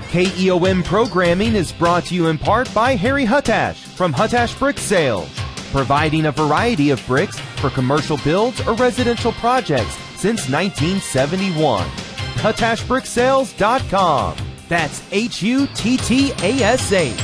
KEOM programming is brought to you in part by Harry Huttash from Huttash Brick Sales, providing a variety of bricks for commercial builds or residential projects since 1971. HuttashBrickSales.com. That's HUTTASH.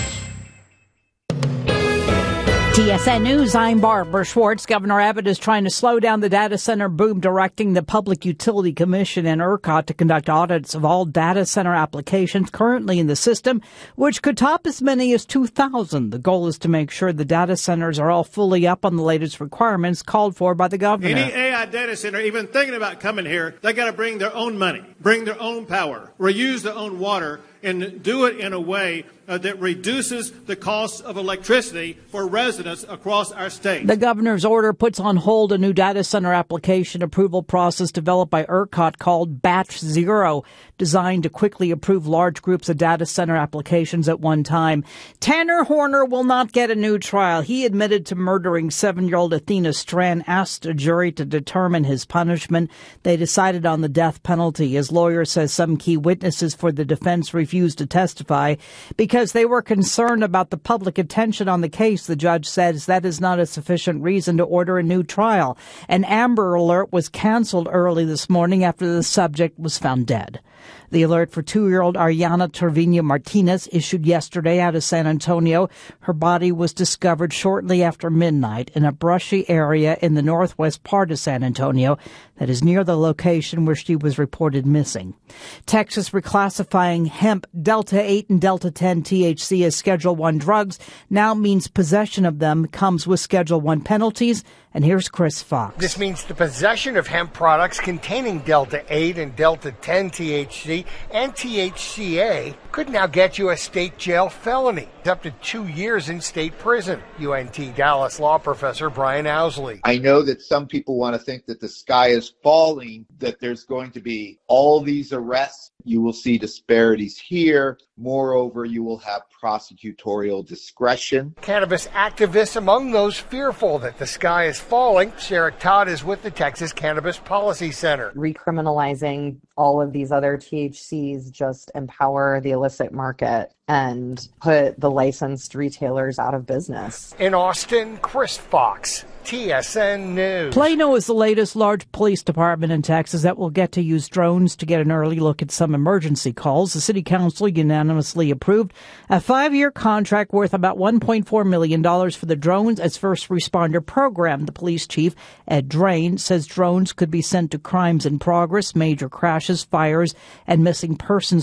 TSN News, I'm Barbara Schwartz. Governor Abbott is trying to slow down the data center boom, directing the Public Utility Commission and ERCOT to conduct audits of all data center applications currently in the system, which could top as many as 2,000. The goal is to make sure the data centers are all fully up on the latest requirements called for by the governor. Any AI data center even thinking about coming here, they got to bring their own money, bring their own power, reuse their own water, and do it in a way that reduces the cost of electricity for residents across our state. The governor's order puts on hold a new data center application approval process developed by ERCOT called Batch Zero, designed to quickly approve large groups of data center applications at one time. Tanner Horner will not get a new trial. He admitted to murdering 7-year-old Athena Strand, asked a jury to determine his punishment. They decided on the death penalty. His lawyer says some key witnesses for the defense refused to testify because they were concerned about the public attention on the case. The judge says that is not a sufficient reason to order a new trial. An Amber Alert was canceled early this morning after the subject was found dead. The alert for 2-year-old Ariana Trevino Martinez issued yesterday out of San Antonio. Her body was discovered shortly after midnight in a brushy area in the northwest part of San Antonio that is near the location where she was reported missing. Texas reclassifying hemp, Delta-8 and Delta-10 THC as Schedule 1 drugs now means possession of them comes with Schedule 1 penalties. And here's Chris Fox. This means the possession of hemp products containing Delta-8 and Delta-10 THC and THCA could now get you a state jail felony, up to 2 years in state prison. UNT Dallas law professor Brian Owsley. I know that some people want to think that the sky is falling, that there's going to be all these arrests. You will see disparities here. Moreover, you will have prosecutorial discretion. Cannabis activists among those fearful that the sky is falling. Sarah Todd is with the Texas Cannabis Policy Center. Recriminalizing all of these other THCs just empower the illicit market and put the licensed retailers out of business. In Austin, Chris Fox, TSN News. Plano is the latest large police department in Texas that will get to use drones to get an early look at some emergency calls. The city council unanimously approved a 5-year contract worth about $1.4 million for the drones as first responder program. The police chief, Ed Drain, says drones could be sent to crimes in progress, major crashes, fires, and missing persons